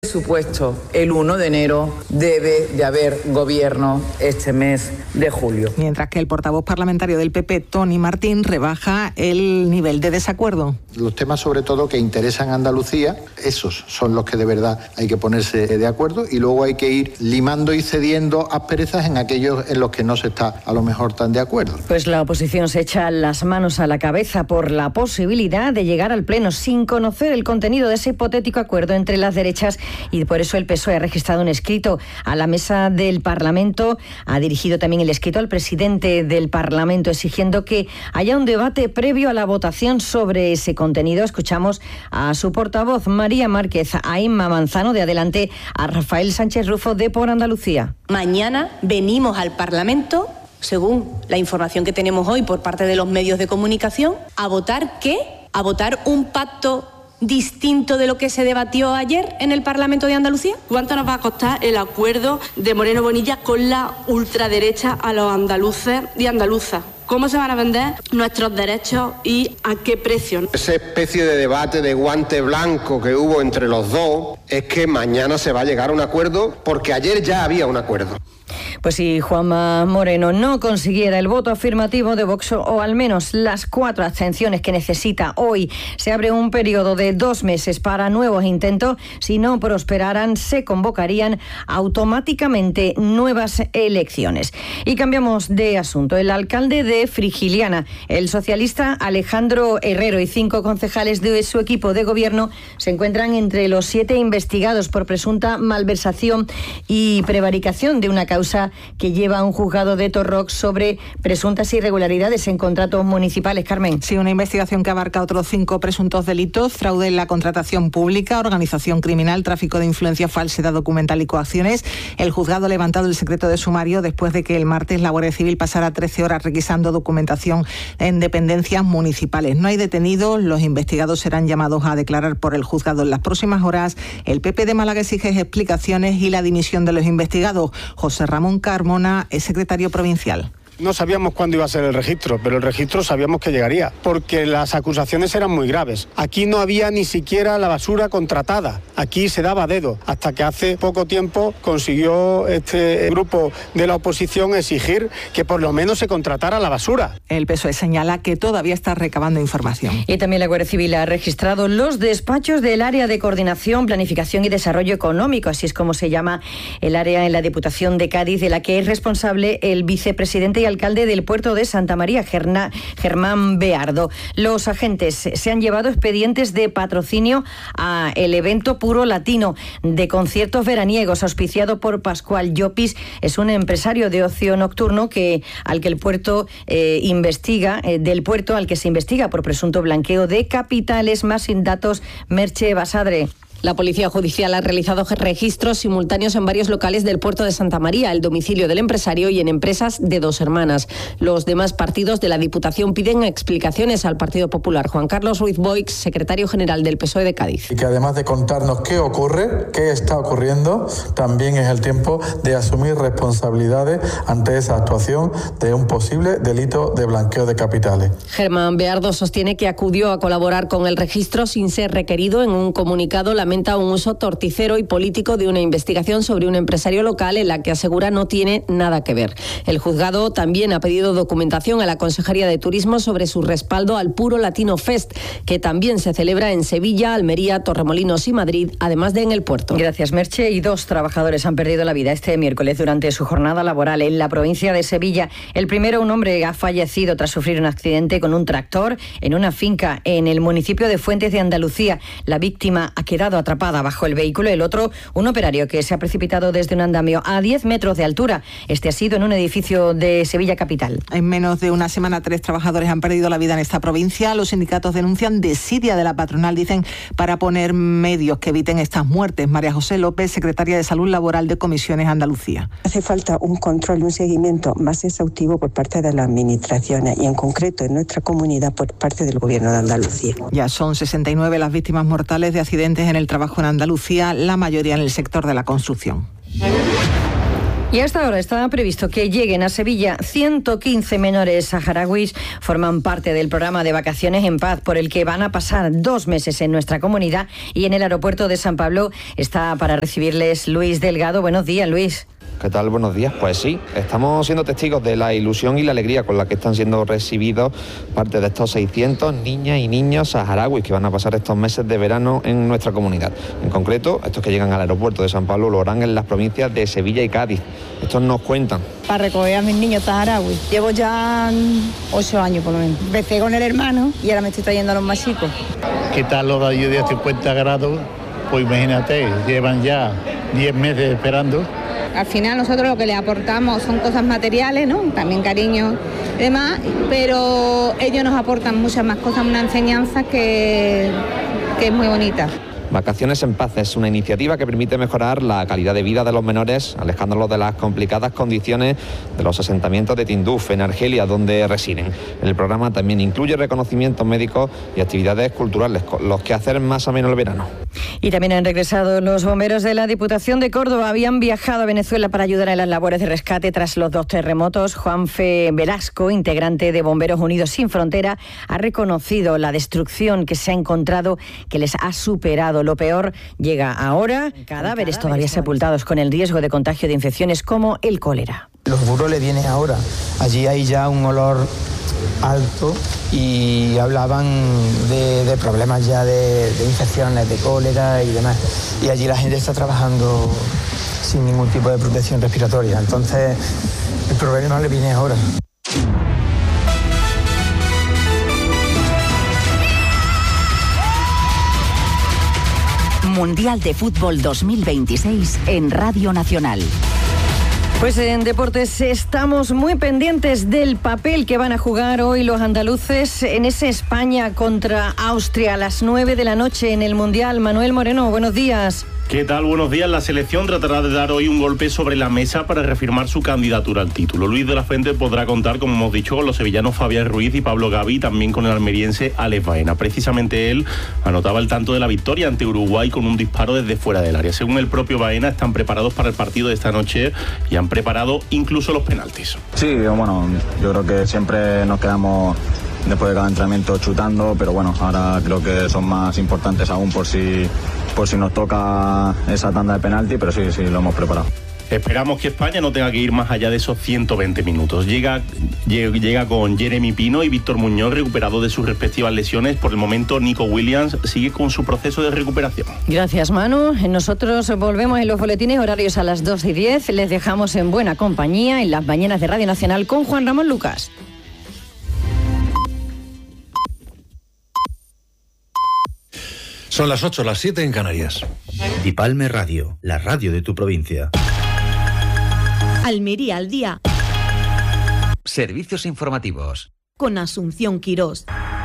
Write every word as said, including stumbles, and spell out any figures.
Supuesto, el uno de enero debe de haber gobierno este mes de julio. Mientras que el portavoz parlamentario del P P, Tony Martín, rebaja el nivel de desacuerdo. Los temas sobre todo que interesan a Andalucía, esos son los que de verdad hay que ponerse de acuerdo, y luego hay que ir limando y cediendo asperezas en aquellos en los que no se está a lo mejor tan de acuerdo. Pues la oposición se echa las manos a la cabeza por la posibilidad de llegar al Pleno sin conocer el contenido de ese hipotético acuerdo entre las derechas, y por eso el P S O E ha registrado un escrito a la mesa del Parlamento. Ha dirigido también el escrito al presidente del Parlamento exigiendo que haya un debate previo a la votación sobre ese contenido. Escuchamos a su portavoz, María Márquez, a Inma Manzano de Adelante, a Rafael Sánchez Rufo de Por Andalucía. Mañana venimos al Parlamento, según la información que tenemos hoy por parte de los medios de comunicación, a votar ¿qué? A votar un pacto distinto de lo que se debatió ayer en el Parlamento de Andalucía. ¿Cuánto nos va a costar el acuerdo de Moreno Bonilla con la ultraderecha a los andaluces y andaluzas? ¿Cómo se van a vender nuestros derechos y a qué precio? Esa especie de debate de guante blanco que hubo entre los dos es que mañana se va a llegar a un acuerdo, porque ayer ya había un acuerdo. Pues si Juanma Moreno no consiguiera el voto afirmativo de Vox, o al menos las cuatro abstenciones que necesita hoy, se abre un periodo de dos meses para nuevos intentos. Si no prosperaran, se convocarían automáticamente nuevas elecciones. Y cambiamos de asunto. El alcalde de Frigiliana, el socialista Alejandro Herrero, y cinco concejales de su equipo de gobierno se encuentran entre los siete investigados por presunta malversación y prevaricación de una causa que lleva a un juzgado de Torrox sobre presuntas irregularidades en contratos municipales. Carmen. Sí, una investigación que abarca otros cinco presuntos delitos: fraude en la contratación pública, organización criminal, tráfico de influencia, falsedad documental y coacciones. El juzgado ha levantado el secreto de sumario después de que el martes la Guardia Civil pasara trece horas requisando documentación en dependencias municipales. No hay detenidos, los investigados serán llamados a declarar por el juzgado en las próximas horas. El P P de Málaga exige explicaciones y la dimisión de los investigados. José Ramón Carmona es secretario provincial. No sabíamos cuándo iba a ser el registro, pero el registro sabíamos que llegaría, porque las acusaciones eran muy graves. Aquí no había ni siquiera la basura contratada, aquí se daba a dedo, hasta que hace poco tiempo consiguió este grupo de la oposición exigir que por lo menos se contratara la basura. El P S O E señala que todavía está recabando información. Y también la Guardia Civil ha registrado los despachos del Área de Coordinación, Planificación y Desarrollo Económico, así es como se llama el área en la Diputación de Cádiz, de la que es responsable el vicepresidente y alcalde del puerto de Santa María, Germán Beardo. Los agentes se han llevado expedientes de patrocinio a el evento Puro Latino de conciertos veraniegos auspiciado por Pascual Llopis. Es un empresario de ocio nocturno que al que el puerto eh, investiga, eh, del puerto al que se investiga por presunto blanqueo de capitales. Más sin datos, Merche Basadre. La Policía Judicial ha realizado registros simultáneos en varios locales del puerto de Santa María, el domicilio del empresario y en empresas de Dos Hermanas. Los demás partidos de la Diputación piden explicaciones al Partido Popular. Juan Carlos Ruiz Boix, secretario general del P S O E de Cádiz. Y que además de contarnos qué ocurre, qué está ocurriendo, también es el tiempo de asumir responsabilidades ante esa actuación de un posible delito de blanqueo de capitales. Germán Beardo sostiene que acudió a colaborar con el registro sin ser requerido. En un comunicado lamenta un uso torticero y político de una investigación sobre un empresario local en la que asegura no tiene nada que ver. El juzgado también ha pedido documentación a la Consejería de Turismo sobre su respaldo al Puro Latino Fest, que también se celebra en Sevilla, Almería, Torremolinos y Madrid, además de en el puerto. Gracias, Merche. Y dos trabajadores han perdido la vida este miércoles durante su jornada laboral en la provincia de Sevilla. El primero, un hombre, ha fallecido tras sufrir un accidente con un tractor en una finca en el municipio de Fuentes de Andalucía. La víctima ha quedado atrapada bajo el vehículo. El otro, un operario que se ha precipitado desde un andamio a diez metros de altura. Este ha sido en un edificio de Sevilla capital. En menos de una semana, tres trabajadores han perdido la vida en esta provincia. Los sindicatos denuncian desidia de la patronal, dicen, para poner medios que eviten estas muertes. María José López, secretaria de Salud Laboral de Comisiones Andalucía. Hace falta un control y un seguimiento más exhaustivo por parte de las administraciones y en concreto en nuestra comunidad por parte del Gobierno de Andalucía. Ya son sesenta y nueve las víctimas mortales de accidentes en el trabajo en Andalucía, la mayoría en el sector de la construcción. Y hasta ahora está previsto que lleguen a Sevilla ciento quince menores saharauis. Forman parte del programa de Vacaciones en Paz, por el que van a pasar dos meses en nuestra comunidad, y en el aeropuerto de San Pablo está para recibirles Luis Delgado. Buenos días, Luis. ¿Qué tal? Buenos días. Pues sí, estamos siendo testigos de la ilusión y la alegría con la que están siendo recibidos parte de estos seiscientos niñas y niños saharauis que van a pasar estos meses de verano en nuestra comunidad. En concreto, estos que llegan al aeropuerto de San Pablo lo harán en las provincias de Sevilla y Cádiz. Estos nos cuentan. Para recoger a mis niños saharauis. Llevo ya ocho años por lo menos. Empecé con el hermano y ahora me estoy trayendo a los más chicos. ¿Qué tal los de allí de cincuenta grados? Pues imagínate, llevan ya diez meses esperando. Al final nosotros lo que les aportamos son cosas materiales, ¿no? También cariño y demás, pero ellos nos aportan muchas más cosas, una enseñanza que, que es muy bonita. Vacaciones en Paz es una iniciativa que permite mejorar la calidad de vida de los menores, alejándolos de las complicadas condiciones de los asentamientos de Tinduf, en Argelia, donde residen. El programa también incluye reconocimientos médicos y actividades culturales, los que hacen más ameno el verano. Y también han regresado los bomberos de la Diputación de Córdoba. Habían viajado a Venezuela para ayudar en las labores de rescate tras los dos terremotos. Juanfe Velasco, integrante de Bomberos Unidos Sin Frontera, ha reconocido la destrucción que se ha encontrado, que les ha superado. Lo peor llega ahora, cadáveres todavía sepultados con el riesgo de contagio de infecciones como el cólera. Los burros le viene ahora. Allí hay ya un olor alto y hablaban de, de problemas ya de, de infecciones, de cólera y demás. Y allí la gente está trabajando sin ningún tipo de protección respiratoria. Entonces, el problema le viene ahora. Mundial de Fútbol dos mil veintiséis en Radio Nacional. Pues en deportes estamos muy pendientes del papel que van a jugar hoy los andaluces en ese España contra Austria a las nueve de la noche en el Mundial. Manuel Moreno, buenos días. ¿Qué tal? Buenos días. La selección tratará de dar hoy un golpe sobre la mesa para reafirmar su candidatura al título. Luis de la Fuente podrá contar, como hemos dicho, con los sevillanos Fabián Ruiz y Pablo Gavi, y también con el almeriense Alex Baena. Precisamente él anotaba el tanto de la victoria ante Uruguay con un disparo desde fuera del área. Según el propio Baena, están preparados para el partido de esta noche y han preparado incluso los penaltis. Sí, bueno, yo creo que siempre nos quedamos después de cada entrenamiento chutando, pero bueno, ahora creo que son más importantes aún por si, por si nos toca esa tanda de penalti, pero sí, sí, lo hemos preparado. Esperamos que España no tenga que ir más allá de esos ciento veinte minutos. Llega, llega con Jeremy Pino y Víctor Muñoz recuperados de sus respectivas lesiones. Por el momento, Nico Williams sigue con su proceso de recuperación. Gracias, Manu. Nosotros volvemos en los boletines horarios a las dos y diez. Les dejamos en buena compañía en las mañanas de Radio Nacional con Juan Ramón Lucas. Son las ocho, las siete en Canarias. Dipalme Radio, la radio de tu provincia. Almería al día. Servicios informativos. Con Asunción Quirós.